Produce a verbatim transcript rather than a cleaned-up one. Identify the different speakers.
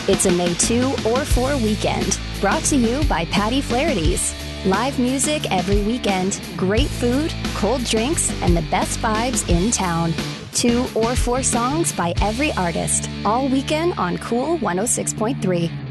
Speaker 1: It's a May second or four weekend, brought to you by Patty Flaherty's. Live music every weekend, great food, cold drinks, and the best vibes in town. Two or four songs by every artist, all weekend on Cool one oh six point three.